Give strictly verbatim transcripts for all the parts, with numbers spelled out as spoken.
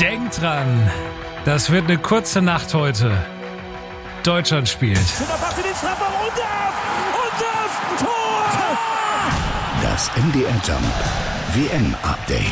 Denkt dran, das wird eine kurze Nacht heute. Deutschland spielt. Und das, und das Tor! Das M D R Jump W M-Update.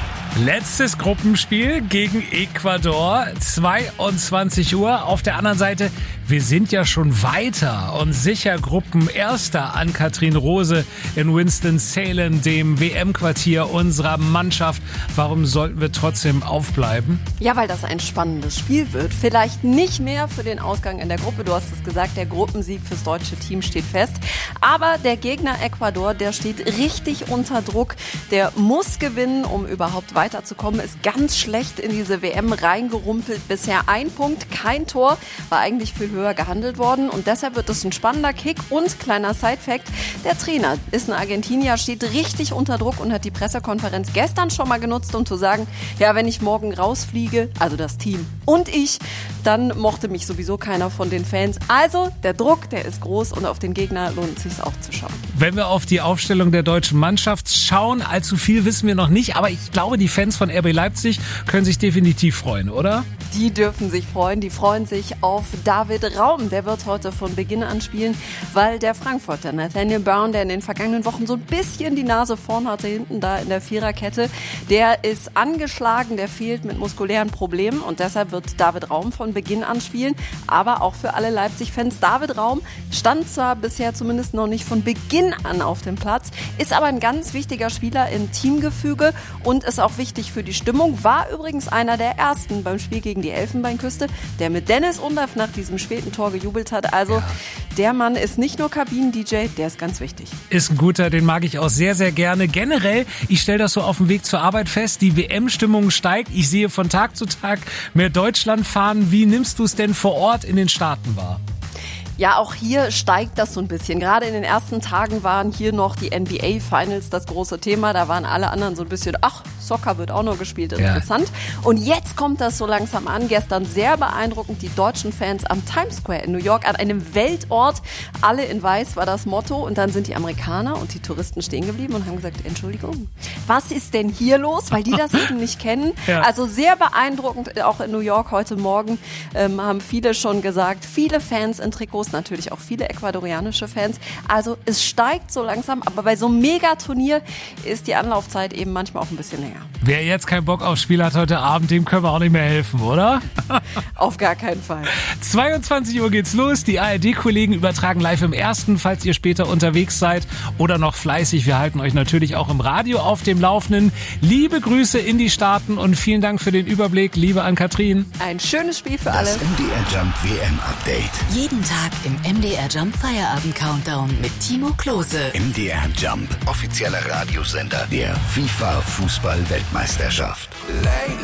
Letztes Gruppenspiel gegen Ecuador, zweiundzwanzig Uhr. Auf der anderen Seite, wir sind ja schon weiter und sicher Gruppenerster an Kathrin Rose in Winston-Salem, dem W M-Quartier unserer Mannschaft. Warum sollten wir trotzdem aufbleiben? Ja, weil das ein spannendes Spiel wird. Vielleicht nicht mehr für den Ausgang in der Gruppe. Du hast es gesagt, der Gruppensieg fürs deutsche Team steht fest. Aber der Gegner Ecuador, der steht richtig unter Druck. Der muss gewinnen, um überhaupt weiterzukommen. Ist ganz schlecht in diese W M reingerumpelt. Bisher ein Punkt, kein Tor. War eigentlich viel höher gehandelt worden. Und deshalb wird es ein spannender Kick. Und kleiner Side-Fact, der Trainer ist ein Argentinier, steht richtig unter Druck und hat die Pressekonferenz gestern schon mal genutzt, um zu sagen, ja, wenn ich morgen rausfliege, also das Team und ich, dann mochte mich sowieso keiner von den Fans. Also der Druck, der ist groß und auf den Gegner lohnt es sich auch zu schauen. Wenn wir auf die Aufstellung der deutschen Mannschaft schauen, allzu viel wissen wir noch nicht, aber ich glaube, die Fans von R B Leipzig können sich definitiv freuen, oder? Die dürfen sich freuen, die freuen sich auf David Raum. Der wird heute von Beginn an spielen, weil der Frankfurter Nathaniel Brown, der in den vergangenen Wochen so ein bisschen die Nase vorn hatte, hinten da in der Viererkette, der ist angeschlagen, der fehlt mit muskulären Problemen und deshalb wird David Raum von Beginn an spielen. Aber auch für alle Leipzig-Fans, David Raum stand zwar bisher zumindest noch nicht von Beginn an auf dem Platz, ist aber ein ganz wichtiger Spieler im Teamgefüge und ist auch wichtig für die Stimmung. War übrigens einer der ersten beim Spiel gegen die Elfenbeinküste, der mit Dennis Undaff nach diesem späten Tor gejubelt hat. Also ja. Der Mann ist nicht nur Kabinen-D J, der ist ganz wichtig. Ist ein guter, den mag ich auch sehr, sehr gerne. Generell, ich stelle das so auf dem Weg zur Arbeit fest, die W M-Stimmung steigt. Ich sehe von Tag zu Tag mehr Deutschlandfahnen. Wie nimmst du es denn vor Ort in den Staaten wahr? Ja, auch hier steigt das so ein bisschen. Gerade in den ersten Tagen waren hier noch die N B A-Finals das große Thema. Da waren alle anderen so ein bisschen, ach, Soccer wird auch noch gespielt, interessant. Ja. Und jetzt kommt das so langsam an. Gestern sehr beeindruckend, die deutschen Fans am Times Square in New York, an einem Weltort. Alle in weiß war das Motto. Und dann sind die Amerikaner und die Touristen stehen geblieben und haben gesagt, Entschuldigung, was ist denn hier los? Weil die das eben nicht kennen. Ja. Also sehr beeindruckend, auch in New York heute Morgen ähm, haben viele schon gesagt, viele Fans in Trikots, natürlich auch viele ecuadorianische Fans. Also es steigt so langsam, aber bei so einem Megaturnier ist die Anlaufzeit eben manchmal auch ein bisschen länger. Wer jetzt keinen Bock aufs Spiel hat heute Abend, dem können wir auch nicht mehr helfen, oder? Auf gar keinen Fall. zweiundzwanzig Uhr geht's los. Die A R D-Kollegen übertragen live im Ersten, falls ihr später unterwegs seid oder noch fleißig. Wir halten euch natürlich auch im Radio auf dem Laufenden. Liebe Grüße in die Staaten und vielen Dank für den Überblick. Liebe an Kathrin. Ein schönes Spiel für alle. Das M D R Jump W M-Update. Jeden Tag im M D R Jump Feierabend-Countdown mit Timo Klose. M D R Jump, offizieller Radiosender der FIFA-Fußball-Weltmeisterschaft.